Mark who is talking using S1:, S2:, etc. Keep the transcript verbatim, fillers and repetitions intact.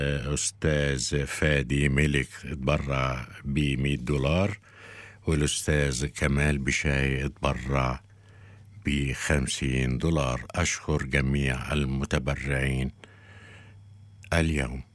S1: أستاذ فادي ملك اتبرع بمئة دولار، والأستاذ كمال بشاي اتبرع بخمسين دولار. أشكر جميع المتبرعين اليوم.